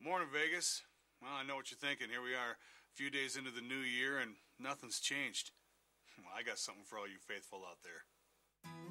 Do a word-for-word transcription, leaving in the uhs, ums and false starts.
Morning, Vegas. Well, I know what you're thinking. Here we are, a few days into the new year, and nothing's changed. Well, I got something for all you faithful out there.